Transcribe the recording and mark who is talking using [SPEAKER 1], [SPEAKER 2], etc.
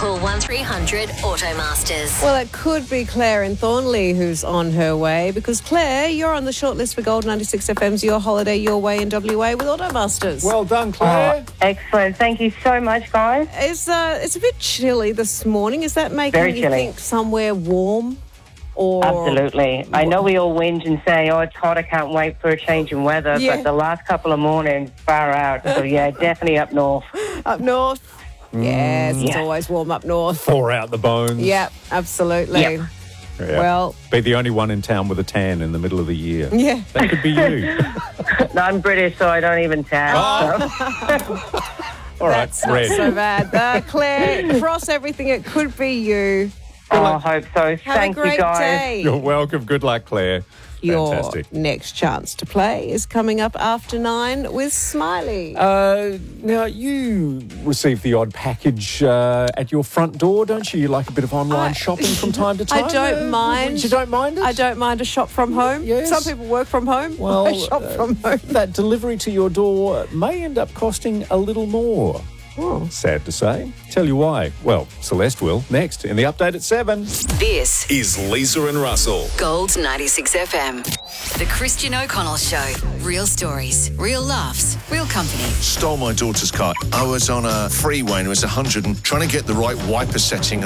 [SPEAKER 1] Call 1300 Automasters.
[SPEAKER 2] Well, it could be Claire in Thornley who's on her way, because Claire, you're on the shortlist for Gold 96 FM's Your Holiday, Your Way in WA with Automasters.
[SPEAKER 3] Well done, Claire.
[SPEAKER 4] Excellent. Thank you so much, guys.
[SPEAKER 2] It's a bit chilly this morning. Is that making
[SPEAKER 4] Very
[SPEAKER 2] you
[SPEAKER 4] chilly.
[SPEAKER 2] think somewhere warm? Or
[SPEAKER 4] Absolutely. I know we all whinge and say, oh, it's hot, I can't wait for a change in weather,
[SPEAKER 2] Yeah.
[SPEAKER 4] but the last couple of mornings, far out. So, yeah, definitely up north.
[SPEAKER 2] up north? Yes, it's
[SPEAKER 4] Yeah.
[SPEAKER 2] always warm up north.
[SPEAKER 3] Thaw out the bones.
[SPEAKER 2] Yeah, absolutely.
[SPEAKER 4] Yep.
[SPEAKER 3] Yeah.
[SPEAKER 2] Well,
[SPEAKER 3] Be the only one in town with a tan in the middle of the year.
[SPEAKER 2] yeah.
[SPEAKER 3] That could be you.
[SPEAKER 4] No, I'm British, so I don't even tan.
[SPEAKER 3] All right,
[SPEAKER 2] That's not
[SPEAKER 3] red.
[SPEAKER 2] so bad. Claire, cross everything. It could be you.
[SPEAKER 4] I hope so.
[SPEAKER 2] Have
[SPEAKER 4] Thank
[SPEAKER 2] a great
[SPEAKER 4] you, guys.
[SPEAKER 2] day.
[SPEAKER 3] You're welcome. Good luck, Claire.
[SPEAKER 2] Your
[SPEAKER 3] Fantastic.
[SPEAKER 2] next chance to play is coming up after 9 with Smiley.
[SPEAKER 3] Now, you receive the odd package at your front door, don't you? You like a bit of online shopping from time to time?
[SPEAKER 2] I don't mind.
[SPEAKER 3] You don't mind it?
[SPEAKER 2] I don't mind a shop from home.
[SPEAKER 3] Yes.
[SPEAKER 2] Some people work from home.
[SPEAKER 3] Well,
[SPEAKER 2] I shop from home.
[SPEAKER 3] that delivery to your door may end up costing a little more.
[SPEAKER 2] Oh.
[SPEAKER 3] Sad to say. Tell you why. Well, Celeste will next in the update at 7.
[SPEAKER 1] This
[SPEAKER 5] Is Lisa and Russell.
[SPEAKER 1] Gold 96 FM. The Christian O'Connell Show. Real stories, real laughs, real company.
[SPEAKER 6] Stole my daughter's car. I was on a freeway and it was 100 and trying to get the right wiper setting